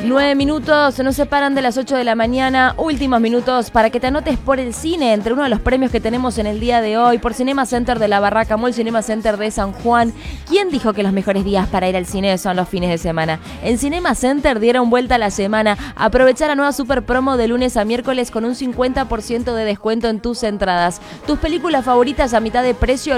9 minutos nos separan de las 8 de la mañana, últimos minutos para que te anotes por el cine, entre uno de los premios que tenemos en el día de hoy, por Cinema Center de La Barraca, Mall Cinema Center de San Juan. ¿Quién dijo que los mejores días para ir al cine son los fines de semana? En Cinema Center dieron vuelta a la semana. Aprovecha la nueva super promo de lunes a miércoles con un 50% de descuento en tus entradas. Tus películas favoritas a mitad de precio.